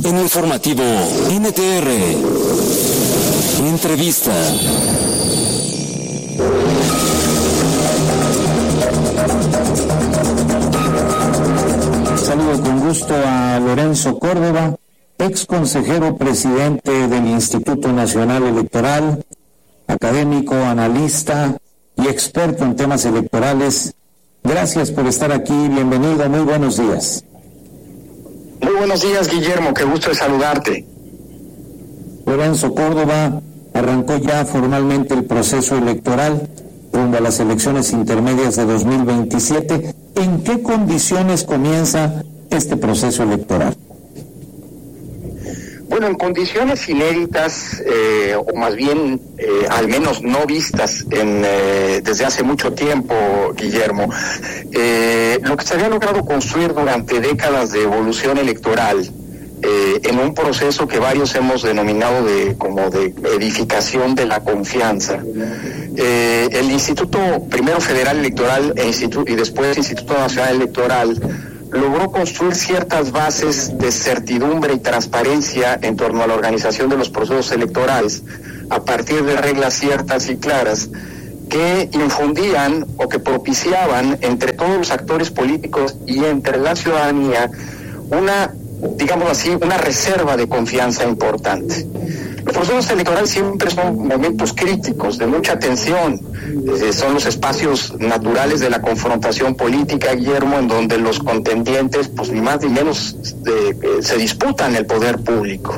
En informativo NTR. Entrevista. Saludo con gusto a Lorenzo Córdoba, ex consejero presidente del Instituto Nacional Electoral, académico, analista y experto en temas electorales. Gracias por estar aquí, bienvenido, muy buenos días. Muy buenos días, Guillermo, qué gusto de saludarte. Lorenzo Córdoba, arrancó ya formalmente el proceso electoral rumbo a las elecciones intermedias de 2027. ¿En qué condiciones comienza este proceso electoral? Bueno, en condiciones inéditas, o más bien al menos no vistas desde hace mucho tiempo, Guillermo. Lo que se había logrado construir durante décadas de evolución electoral, en un proceso que varios hemos denominado como de edificación de la confianza. El Instituto primero Federal Electoral y después Instituto Nacional Electoral logró construir ciertas bases de certidumbre y transparencia en torno a la organización de los procesos electorales a partir de reglas ciertas y claras que infundían o que propiciaban entre todos los actores políticos y entre la ciudadanía una reserva de confianza importante. Los procesos electorales siempre son momentos críticos, de mucha tensión. Son los espacios naturales de la confrontación política, Guillermo, en donde los contendientes, pues ni más ni menos, se disputan el poder público.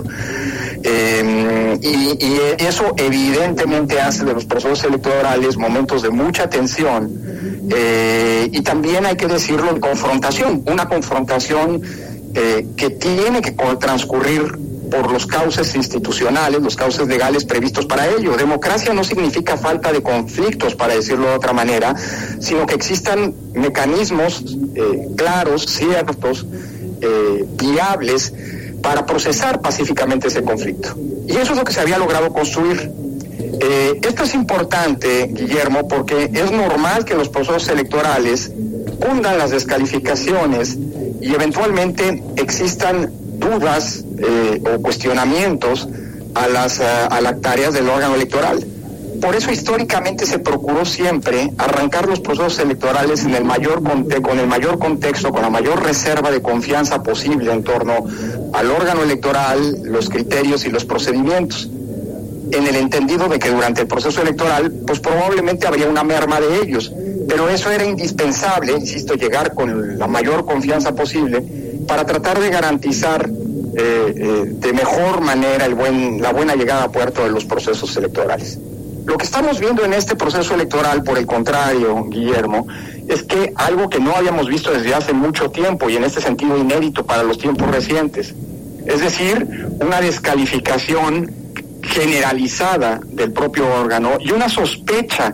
Y eso evidentemente hace de los procesos electorales momentos de mucha tensión, y también hay que decirlo, de confrontación, una confrontación que tiene que transcurrir por los cauces institucionales, los cauces legales previstos para ello. Democracia no significa falta de conflictos, para decirlo de otra manera, sino que existan mecanismos claros, ciertos, viables, para procesar pacíficamente ese conflicto. Y eso es lo que se había logrado construir. Esto es importante, Guillermo, porque es normal que en los procesos electorales cundan las descalificaciones y eventualmente existan dudas o cuestionamientos a las tareas del órgano electoral. Por eso históricamente se procuró siempre arrancar los procesos electorales con el mayor contexto, con la mayor reserva de confianza posible en torno al órgano electoral, los criterios y los procedimientos, en el entendido de que durante el proceso electoral pues probablemente habría una merma de ellos, pero eso era indispensable, insisto, llegar con la mayor confianza posible para tratar de garantizar de mejor manera la buena llegada a puerto de los procesos electorales. Lo que estamos viendo en este proceso electoral, por el contrario, Guillermo, es que algo que no habíamos visto desde hace mucho tiempo y en este sentido inédito para los tiempos recientes, es decir, una descalificación generalizada del propio órgano y una sospecha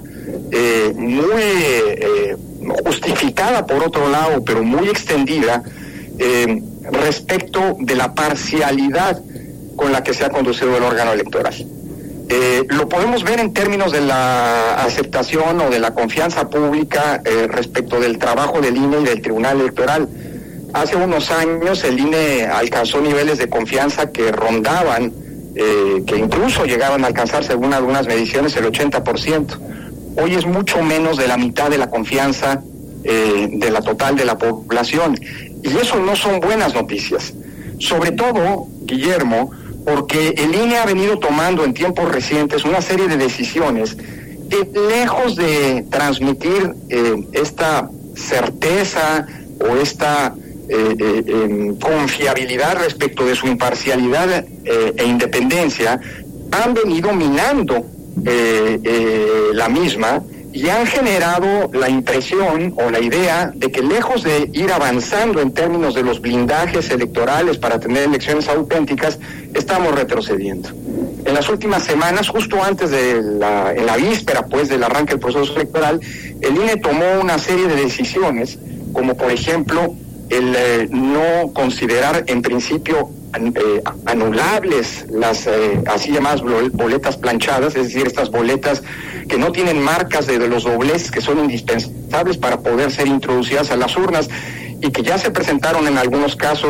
muy justificada por otro lado, pero muy extendida, respecto de la parcialidad con la que se ha conducido el órgano electoral. Lo podemos ver en términos de la aceptación o de la confianza pública respecto del trabajo del INE y del Tribunal Electoral. Hace unos años el INE alcanzó niveles de confianza que rondaban, que incluso llegaban a alcanzar, según algunas mediciones, el 80%. Hoy es mucho menos de la mitad de la confianza de la total de la población. Y eso no son buenas noticias. Sobre todo, Guillermo, porque el INE ha venido tomando en tiempos recientes una serie de decisiones que, lejos de transmitir esta certeza o esta confiabilidad respecto de su imparcialidad e independencia, han venido minando la misma y han generado la impresión o la idea de que, lejos de ir avanzando en términos de los blindajes electorales para tener elecciones auténticas, estamos retrocediendo. En las últimas semanas, justo antes en la víspera pues del arranque del proceso electoral, el INE tomó una serie de decisiones, como por ejemplo el no considerar en principio anulables las así llamadas boletas planchadas, es decir, estas boletas que no tienen marcas de los dobleces que son indispensables para poder ser introducidas a las urnas y que ya se presentaron en algunos casos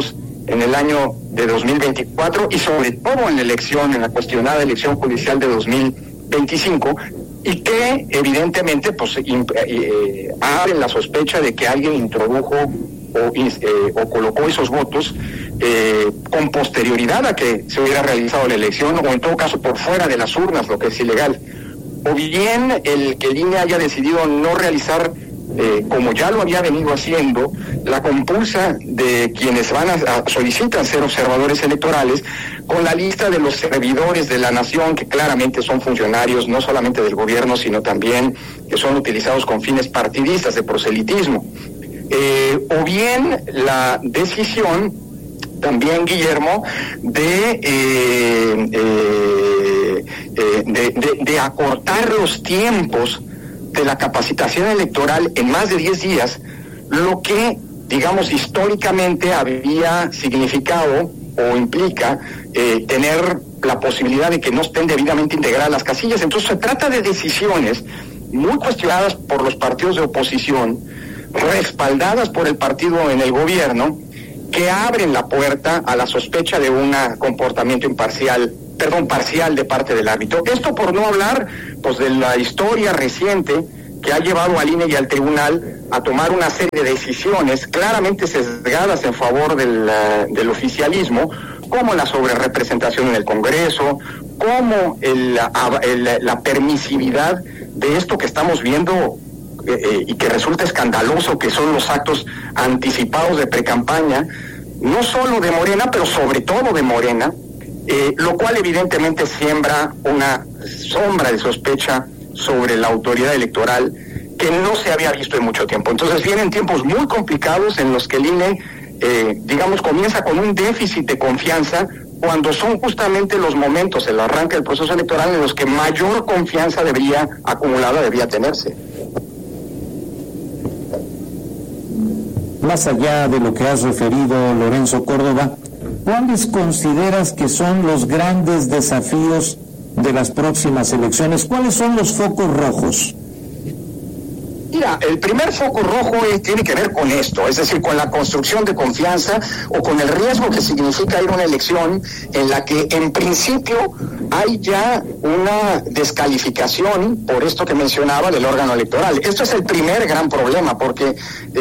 en el año de 2024 y sobre todo en la cuestionada elección judicial de 2025, y que evidentemente pues abren la sospecha de que alguien introdujo o colocó esos votos con posterioridad a que se hubiera realizado la elección, o en todo caso por fuera de las urnas, lo que es ilegal. O bien el que el INE haya decidido no realizar, como ya lo había venido haciendo, la compulsa de quienes solicitan ser observadores electorales, con la lista de los servidores de la nación, que claramente son funcionarios no solamente del gobierno, sino también que son utilizados con fines partidistas, de proselitismo. O bien la decisión también, Guillermo, de acortar los tiempos de la capacitación electoral en más de 10 días, lo que, digamos, históricamente había significado o implica tener la posibilidad de que no estén debidamente integradas las casillas. Entonces se trata de decisiones muy cuestionadas por los partidos de oposición, respaldadas por el partido en el gobierno, que abren la puerta a la sospecha de un comportamiento parcial de parte del árbitro. Esto por no hablar pues de la historia reciente que ha llevado al INE y al tribunal a tomar una serie de decisiones claramente sesgadas en favor del oficialismo, como la sobrerepresentación en el Congreso, como la permisividad de esto que estamos viendo y que resulta escandaloso, que son los actos anticipados de precampaña, no solo de Morena, pero sobre todo de Morena, lo cual evidentemente siembra una sombra de sospecha sobre la autoridad electoral que no se había visto en mucho tiempo. Entonces vienen tiempos muy complicados en los que el INE, comienza con un déficit de confianza, cuando son justamente los momentos, el arranque del proceso electoral, en los que mayor confianza acumulada debía tenerse. Más allá de lo que has referido, Lorenzo Córdoba, ¿cuáles consideras que son los grandes desafíos de las próximas elecciones? ¿Cuáles son los focos rojos? Mira, el primer foco rojo tiene que ver con esto, es decir, con la construcción de confianza o con el riesgo que significa ir a una elección en la que en principio hay ya una descalificación por esto que mencionaba del órgano electoral. Esto es el primer gran problema, porque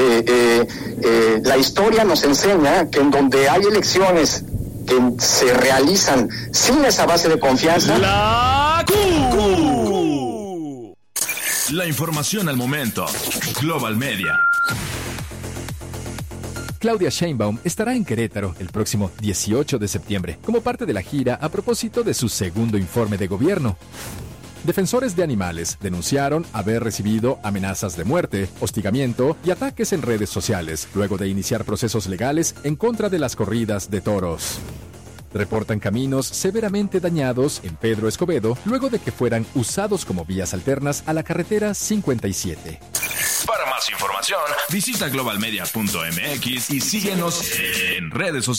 la historia nos enseña que en donde hay elecciones que se realizan sin esa base de confianza... La información al momento. Global Media. Claudia Sheinbaum estará en Querétaro el próximo 18 de septiembre como parte de la gira a propósito de su segundo informe de gobierno. Defensores de animales denunciaron haber recibido amenazas de muerte, hostigamiento y ataques en redes sociales luego de iniciar procesos legales en contra de las corridas de toros. Reportan caminos severamente dañados en Pedro Escobedo luego de que fueran usados como vías alternas a la carretera 57. Para más información, visita globalmedia.mx y síguenos en redes sociales.